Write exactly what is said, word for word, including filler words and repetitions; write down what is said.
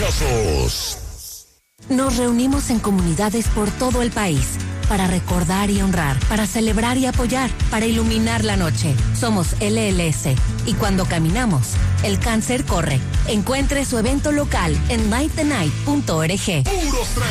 Casos. Nos reunimos en comunidades por todo el país para recordar y honrar, para celebrar y apoyar, para iluminar la noche. Somos L L S y cuando caminamos, el cáncer corre. Encuentre su evento local en night the night punto org. Puros